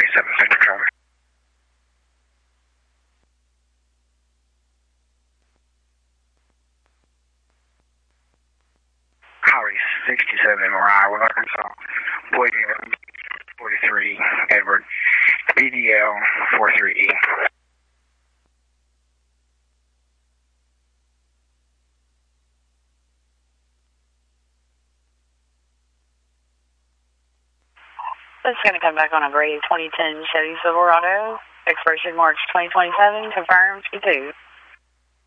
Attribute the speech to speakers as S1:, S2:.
S1: 27 Central Traffic. Holly 67 MRI with Arkansas. Boyd 43 Edward. BDL 43E.
S2: This is going to come back on a gray 2010 Chevy Silverado. Expiration March 2027. Confirmed. 2.